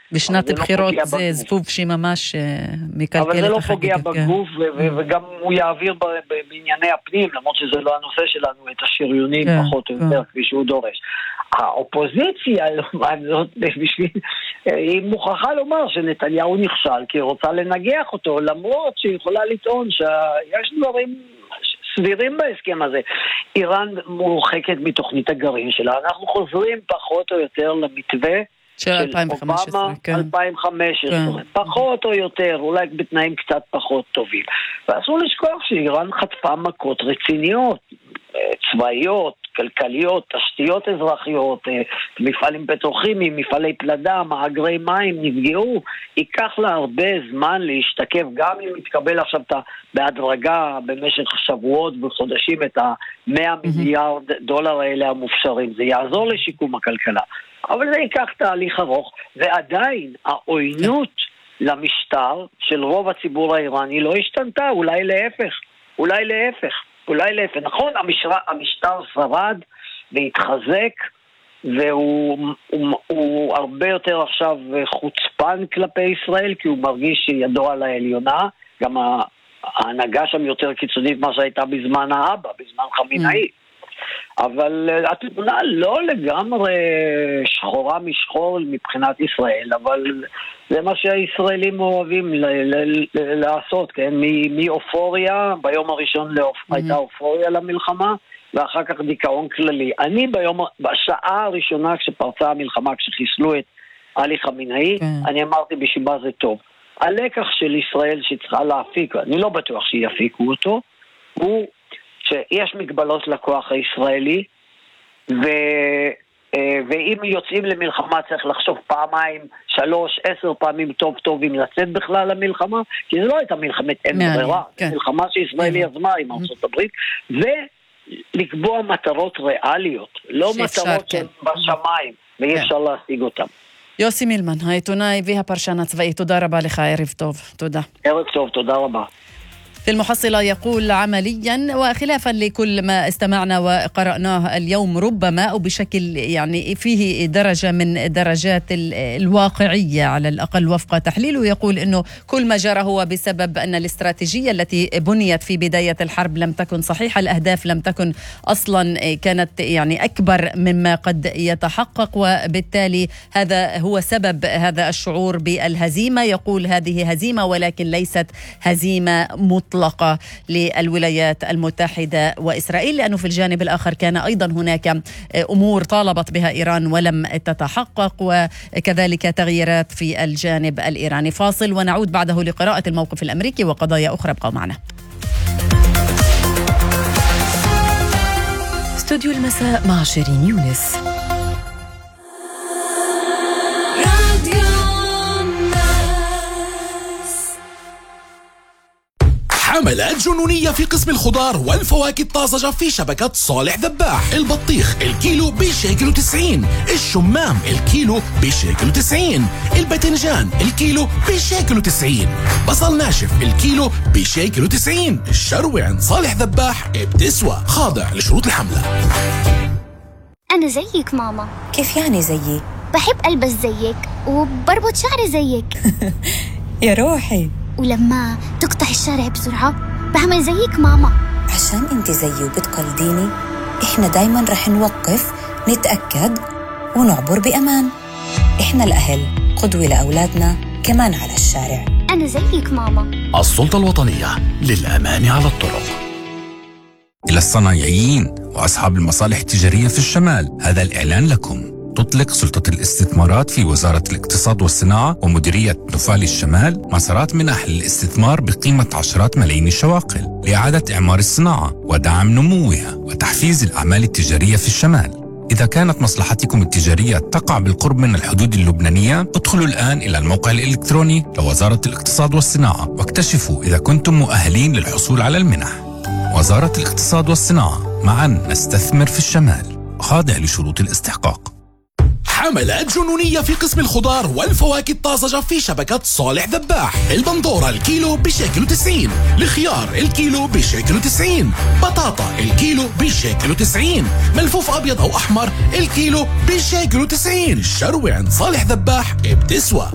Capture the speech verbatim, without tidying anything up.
בשנת בחירות זה זבוב שממש מקלקל את החגיגה. אבל זה לא פוגע בגוף, וגם הוא יעביר בענייני הפנים, למרות שזה לא הנושא שלנו, את השריונים פחות או יותר, כפי שהוא דורש. האופוזיציה, היא מוכרחה לומר שנתניהו נכשל, כי היא רוצה לנגח אותו, למרות שהיא יכולה לטעון שיש דברים סבירים בהסכם הזה. איראן מורחקת מתוכנית הגרעין שלה, אנחנו חוזרים פחות או יותר למתווה של אלפיים וחמש עשרה, כן. אלפיים וחמש עשרה, כן. פחות או יותר, אולי בתנאים קצת פחות טובים. ואסור לשכוח שאיראן חטפה מכות רציניות, צבאיות, כלכליות, תשתיות אזרחיות, מפעלים פטרוכימיים, מפעלי פלדה, מאגרי מים נפגעו. ייקח לה הרבה זמן להשתקף, גם אם יתקבל עכשיו בהדרגה במשך שבועות וחודשים את ה-מאה מיליארד דולר האלה המופשרים. זה יעזור לשיקום הכלכלה. אבל זה ייקח תהליך ארוך, ועדיין העוינות למשטר של רוב הציבור האיראני לא השתנתה, אולי להפך, אולי להפך, אולי להפך. נכון, המשטר, המשטר שרד והתחזק, והוא הוא, הוא הרבה יותר עכשיו חוצפן כלפי ישראל, כי הוא מרגיש שידו על העליונה, גם ההנהגה שם יותר קיצונית מה שהייתה בזמן האבא, בזמן חמינאי. אבל התמונה לא לגמרי שחורה משחור מבחינת ישראל, אבל זה מה שהישראלים אוהבים ל- ל- ל- לעשות, כן? מאופוריה, ביום הראשון לאופ... mm-hmm. הייתה אופוריה למלחמה, ואחר כך דיכאון כללי. אני ביום, בשעה הראשונה כשפרצה המלחמה, כשחיסלו את עלי חמינאי, mm-hmm. אני אמרתי בשיבה זה טוב. הלקח של ישראל שצריכה להפיק, אני לא בטוח שיפיקו אותו, הוא שיש מגבלות לכוח הישראלי, ו, ואם יוצאים למלחמה צריך לחשוב פעמיים, שלוש, עשר פעמים טוב טוב אם לצאת בכלל למלחמה, כי זה לא הייתה מלחמת אין ברירה, כן. מלחמה שישראל יזמה עם ארצות הברית, ולקבוע מטרות ריאליות, לא מטרות כן. בשמיים, ואי כן. אפשר להשיג אותם. יוסי מילמן, העיתונאי והפרשן הצבאי, תודה רבה לך, ערב טוב. תודה. ערב טוב, תודה רבה. في المحصلة يقول عمليا وخلافا لكل ما استمعنا وقرأناه اليوم ربما أو بشكل يعني فيه درجة من درجات الواقعية على الأقل وفق تحليله، يقول أنه كل ما جرى هو بسبب أن الاستراتيجية التي بنيت في بداية الحرب لم تكن صحيحة، الأهداف لم تكن أصلا كانت يعني أكبر مما قد يتحقق، وبالتالي هذا هو سبب هذا الشعور بالهزيمة. يقول هذه هزيمة ولكن ليست هزيمة مطلقة مطلقة للولايات المتحدة وإسرائيل، لأنه في الجانب الآخر كان أيضا هناك أمور طالبت بها إيران ولم تتحقق، وكذلك تغييرات في الجانب الإيراني. فاصل ونعود بعده لقراءة الموقف الأمريكي وقضايا أخرى. ابقوا معنا. استوديو المساء مع شيرين يونس. حملات جنونية في قسم الخضار والفواكه الطازجة في شبكة صالح ذباح. البطيخ الكيلو بشيكل وتسعين، الشمام الكيلو بشيكل وتسعين، الباذنجان الكيلو بشيكل وتسعين، بصل ناشف الكيلو بشيكل وتسعين. الشروة عند صالح ذباح بتسوى، خاضع لشروط الحملة. أنا زيك ماما. كيف يعني زيي؟ بحب ألبس زيك وبربط شعري زيك. يا روحي. ولما تقطع الشارع بسرعة بعمل زيك ماما. عشان انت زيي وبتقلديني احنا دايما رح نوقف نتأكد ونعبر بأمان. احنا الأهل قدوة لأولادنا كمان على الشارع. أنا زيك ماما. السلطة الوطنية للأمان على الطرق. إلى الصنايعيين وأصحاب المصالح التجارية في الشمال، هذا الإعلان لكم. تطلق سلطة الاستثمارات في وزارة الاقتصاد والصناعة ومديرية نفال الشمال مسارات منح للاستثمار بقيمة عشرات ملايين الشواقل لإعادة إعمار الصناعة ودعم نموها وتحفيز الأعمال التجارية في الشمال. إذا كانت مصلحتكم التجارية تقع بالقرب من الحدود اللبنانية، ادخلوا الآن إلى الموقع الإلكتروني لوزارة الاقتصاد والصناعة واكتشفوا إذا كنتم مؤهلين للحصول على المنح. وزارة الاقتصاد والصناعة، معا نستثمر في الشمال، خاضع لشروط الاستحقاق. حملات جنونية في قسم الخضار والفواكه الطازجة في شبكة صالح ذباح. البندورة الكيلو بشيكل وتسعين، الخيار الكيلو بشيكل وتسعين، بطاطا الكيلو بشيكل وتسعين، ملفوف أبيض أو أحمر الكيلو بشيكل وتسعين. الشروة عند صالح ذباح بتسوى.